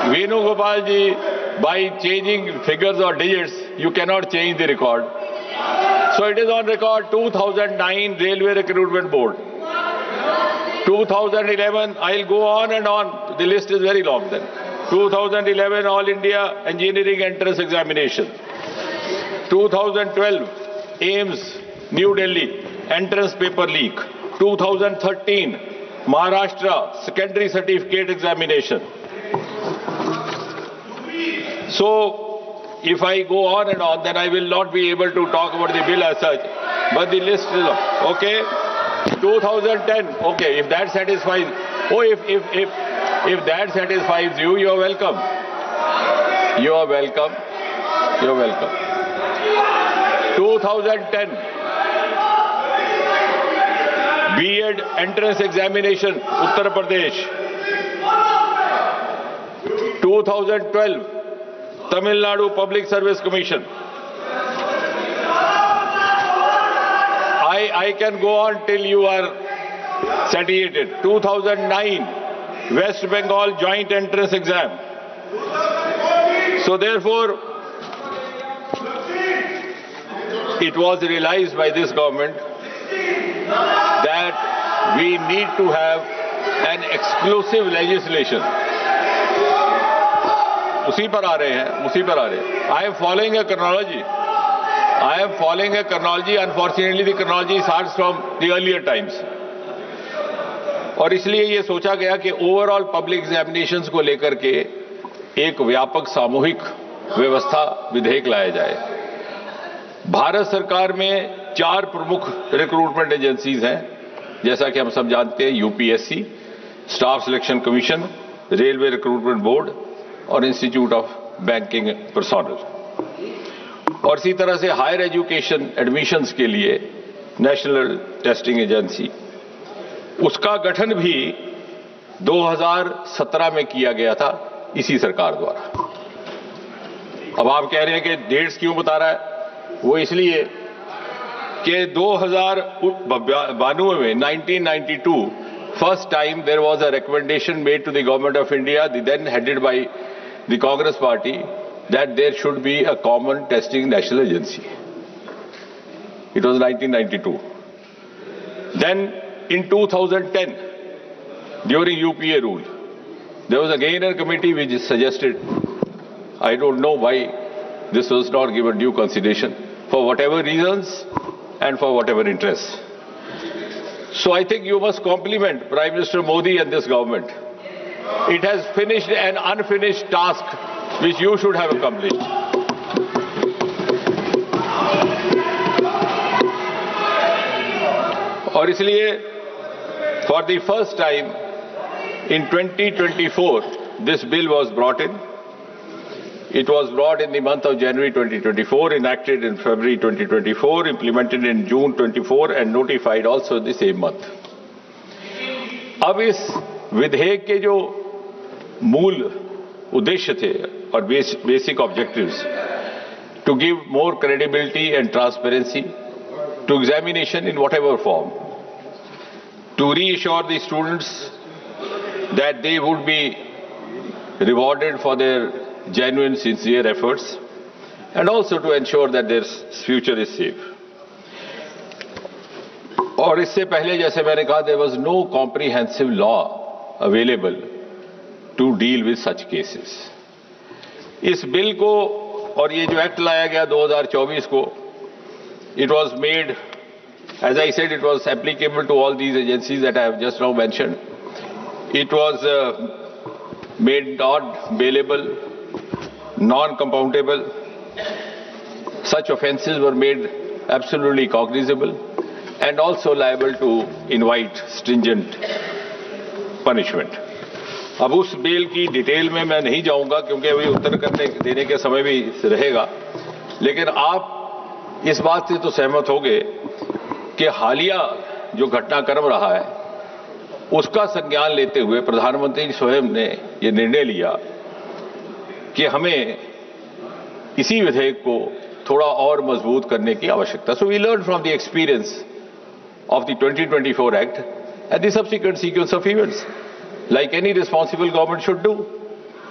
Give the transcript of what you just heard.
Venugopal ji, by changing figures or digits, you cannot change the record. So it is on record 2009 Railway Recruitment Board. 2011, I'll go on and on. The list is very long then. 2011 All India Engineering Entrance Examination. 2012 AIMS New Delhi Entrance Paper Leak. 2013 Maharashtra Secondary Certificate Examination. So, if I go on and on, then I will not be able to talk about the bill as such. But the list is okay. 2010. Okay, if that satisfies. Oh, if that satisfies you, you are welcome. You are welcome. You are welcome. 2010 B.Ed Entrance Examination, Uttar Pradesh. 2012 Tamil Nadu Public Service Commission. I can go on till you are satiated. 2009 West Bengal Joint Entrance Exam. So therefore, it was realized by this government that we need to have an exclusive legislation. उसी पर आ रहे हैं. I am following a chronology. Unfortunately, the chronology starts from the earlier times. और इसलिए ये सोचा गया कि ओवरऑल पब्लिक एग्जामिनेशंस को लेकर के एक व्यापक सामूहिक व्यवस्था विधेयक लाया जाए. भारत सरकार में 4 प्रमुख रिक्रूटमेंट एजेंसीज हैं, जैसा कि हम सब जानते हैं. UPSC, staff selection commission, railway recruitment board और इंस्टीट्यूट ऑफ बैंकिंग पर्सोनल. और इसी तरह से हायर एजुकेशन एडमिशंस के लिए नेशनल टेस्टिंग एजेंसी, उसका गठन भी 2017 में किया गया था इसी सरकार द्वारा. अब आप कह रहे हैं कि डेट्स क्यों बता रहा है? वो इसलिए कि 2092 में 1992 first time there was a recommendation made to the government of India, then headed by the Congress party, that there should be a common testing national agency. It was 1992. Then in 2010, during UPA rule, there was again a committee which suggested, I don't know why this was not given due consideration, for whatever reasons and for whatever interests. So I think you must compliment Prime Minister Modi and this government. It has finished an unfinished task which you should have accomplished. और इसलिए for the first time in 2024 this bill was brought in. It was brought in the month of January 2024, enacted in February 2024, implemented in June 24 and notified also the same month. अब इस विधेयक के जो मूल उद्देश्य थे और basic objectives, to give more credibility and transparency to examination in whatever form, to reassure the students that they would be rewarded for their genuine, sincere efforts, and also to ensure that their future is safe. और इससे पहले, जैसे मैंने कहा, there was no comprehensive law available to deal with such cases. इस bill को और ये जो एक्ट लाया गया 2024 को, it was made, as I said, it was applicable to all these agencies that I have just now mentioned. It was made not bailable, non-compoundable. Such offences were made absolutely cognizable and also liable to invite stringent punishment. अब उस bill की detail में मैं नहीं जाऊंगा क्योंकि अभी उत्तर देने के समय भी रहेगा, लेकिन आप इस बात से तो सहमत होंगे कि हालिया जो घटनाक्रम रहा है उसका संज्ञान लेते हुए प्रधानमंत्री स्वयं ने ये निर्णय लिया कि हमें इसी विधेयक को थोड़ा और मजबूत करने की आवश्यकता. So we learn from the experience of the 2024 Act and the subsequent sequence of events, like any responsible government should do.